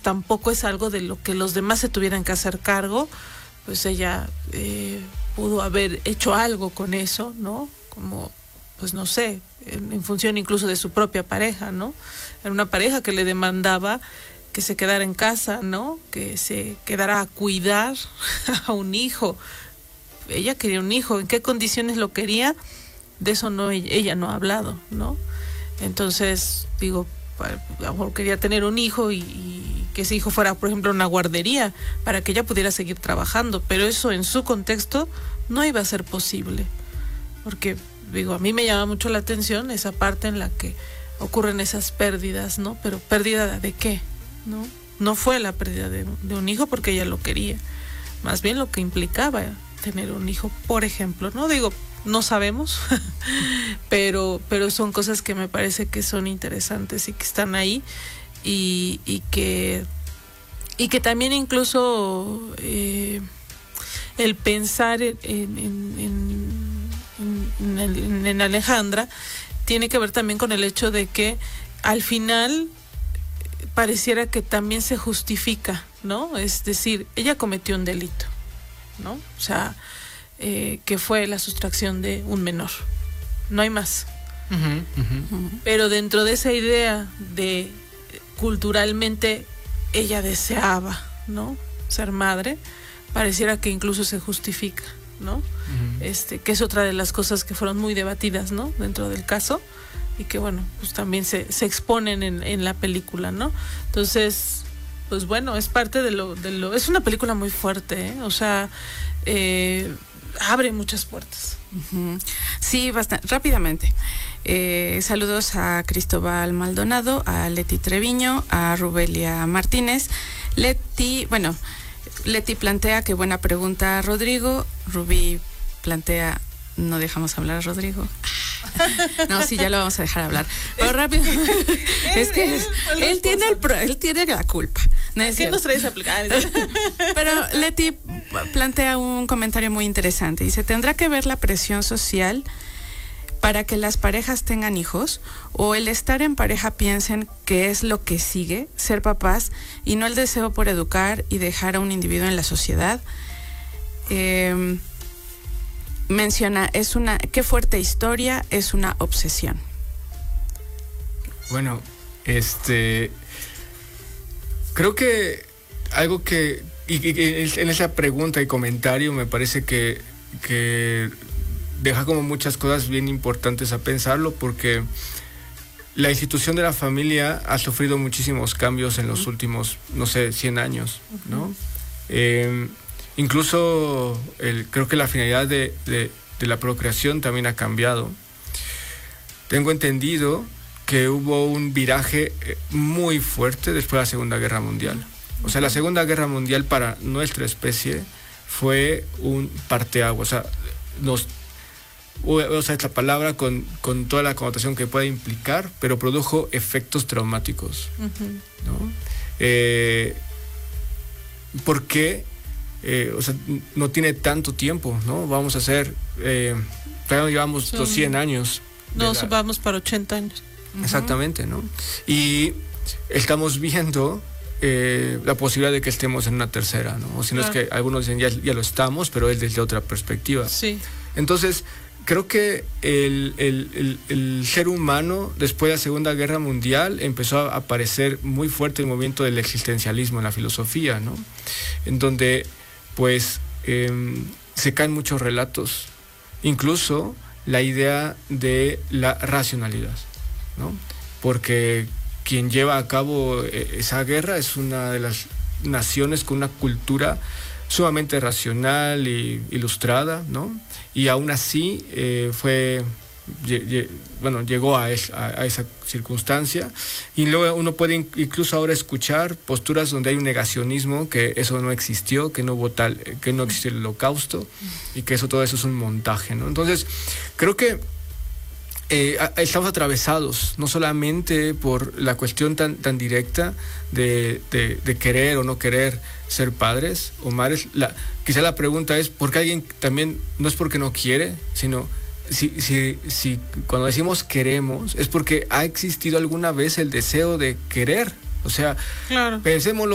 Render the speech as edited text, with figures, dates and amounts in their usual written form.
tampoco es algo de lo que los demás se tuvieran que hacer cargo, pues ella pudo haber hecho algo con eso, ¿no? Como, pues no sé, en función incluso de su propia pareja, ¿no? Era una pareja que le demandaba que se quedara en casa, ¿no? Que se quedara a cuidar a un hijo. Ella quería un hijo. ¿En qué condiciones lo quería? De eso no, ella no ha hablado, ¿no? Entonces, digo, a lo mejor quería tener un hijo y que ese hijo fuera, por ejemplo, una guardería para que ella pudiera seguir trabajando, pero eso en su contexto no iba a ser posible, porque, digo, a mí me llama mucho la atención esa parte en la que ocurren esas pérdidas, ¿no? Pero ¿pérdida de qué? ¿No? No fue la pérdida de un hijo porque ella lo quería, más bien lo que implicaba tener un hijo, por ejemplo, ¿no? Digo, no sabemos, pero son cosas que me parece que son interesantes y que están ahí y que también incluso el pensar en Alejandra tiene que ver también con el hecho de que al final pareciera que también se justifica, ¿no? Es decir, ella cometió un delito, ¿no? O sea, que fue la sustracción de un menor. No hay más. Pero dentro de esa idea de culturalmente ella deseaba, ¿no? Ser madre, pareciera que incluso se justifica, ¿no? Que es otra de las cosas que fueron muy debatidas, ¿no? Dentro del caso y que, bueno, pues también se exponen en la película, ¿no? Entonces, pues bueno, es parte de lo es una película muy fuerte, ¿eh? O sea, abre muchas puertas. Sí, bastante rápidamente. Saludos a Cristóbal Maldonado, a Leti Treviño, a Rubelia Martínez. Leti plantea que buena pregunta, Rodrigo. Rubí plantea, no dejamos hablar a Rodrigo. No, sí, ya lo vamos a dejar hablar. Pero rápido. Es que él tiene la culpa. No es ¿Qué nos traes a aplicar? Pero Leti plantea un comentario muy interesante. Dice, ¿tendrá que ver la presión social para que las parejas tengan hijos? ¿O el estar en pareja piensen que es lo que sigue, ser papás, y no el deseo por educar y dejar a un individuo en la sociedad? Menciona, qué fuerte historia, es una obsesión. Bueno, creo que algo que en esa pregunta y comentario me parece que deja como muchas cosas bien importantes a pensarlo, porque la institución de la familia ha sufrido muchísimos cambios en los últimos, no sé, 100 años, ¿no? Incluso creo que la finalidad de la procreación también ha cambiado. Tengo entendido que hubo un viraje muy fuerte después de la Segunda Guerra Mundial. O sea, la Segunda Guerra Mundial para nuestra especie fue un parteaguas. O sea, esta palabra con toda la connotación que puede implicar, pero produjo efectos traumáticos, ¿no? ¿Por qué? O sea, no tiene tanto tiempo, ¿no? Vamos a hacer, todavía llevamos los 100 años. Vamos para 80 años. Exactamente, ¿no? Y estamos viendo la posibilidad de que estemos en una tercera, ¿no? O si no, es que algunos dicen ya lo estamos, pero es desde otra perspectiva. Sí. Entonces, creo que el ser humano, después de la Segunda Guerra Mundial, empezó a aparecer muy fuerte el movimiento del existencialismo en la filosofía, ¿no? En donde, pues, se caen muchos relatos, incluso la idea de la racionalidad, ¿no? Porque quien lleva a cabo esa guerra es una de las naciones con una cultura sumamente racional e ilustrada, ¿no? Y aún así llegó a esa circunstancia, y luego uno puede incluso ahora escuchar posturas donde hay un negacionismo, que eso no existió, que no hubo que no existió el Holocausto y que todo eso es un montaje, ¿no? Entonces creo que estamos atravesados no solamente por la cuestión tan directa de querer o no querer ser padres o madres. Quizá la pregunta es ¿por qué alguien también no es porque no quiere, sino si cuando decimos queremos es porque ha existido alguna vez el deseo de querer? O sea, claro, pensémoslo